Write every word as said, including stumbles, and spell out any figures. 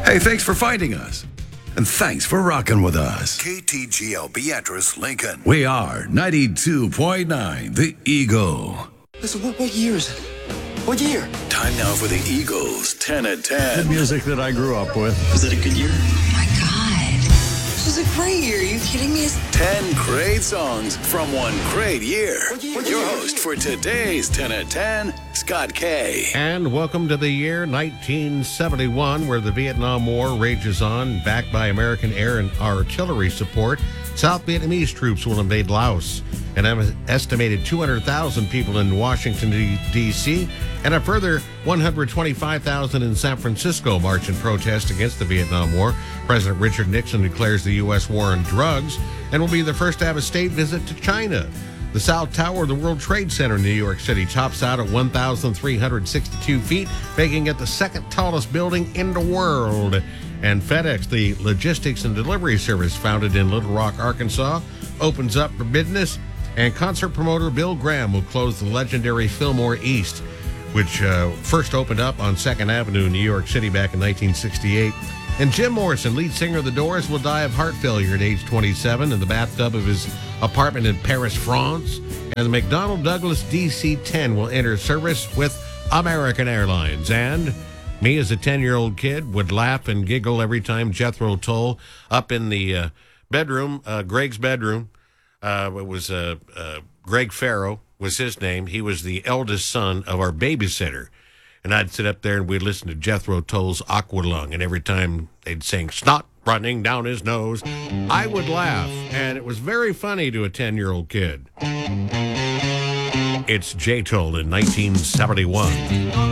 Hey, thanks for finding us. And thanks for rocking with us. K T G L Beatrice Lincoln. We are ninety-two point nine, The Eagle. Listen, what, what year is it? What year? Time now for the Eagles ten at ten. The music that I grew up with. Was it a good year? Oh my God. This was a great year. Are you kidding me? ten great songs from one great year. What year? Your host for today's ten at ten, Scott K. And welcome to the year nineteen seventy-one, where the Vietnam War rages on. Backed by American air and artillery support, South Vietnamese troops will invade Laos. An estimated two hundred thousand people in Washington, D C, and a further one hundred twenty-five thousand in San Francisco march in protest against the Vietnam War. President Richard Nixon declares the U S war on drugs and will be the first to have a state visit to China. The South Tower of the World Trade Center in New York City tops out at one thousand three hundred sixty-two feet, making it the second tallest building in the world. And FedEx, the logistics and delivery service founded in Little Rock, Arkansas, opens up for business. And concert promoter Bill Graham will close the legendary Fillmore East, which uh, first opened up on second Avenue in New York City back in nineteen sixty-eight. And Jim Morrison, lead singer of The Doors, will die of heart failure at age twenty-seven in the bathtub of his apartment in Paris, France. And the McDonnell Douglas D C ten will enter service with American Airlines. And me as a ten-year-old kid would laugh and giggle every time Jethro Tull up in the uh, bedroom, uh, Greg's bedroom. Uh, it was uh, uh, Greg Farrow was his name. He was the eldest son of our babysitter. And I'd sit up there and we'd listen to Jethro Tull's Aqualung. And every time they'd sing snot running down his nose, I would laugh. And it was very funny to a ten-year-old kid. It's J. Tull in nineteen seventy-one.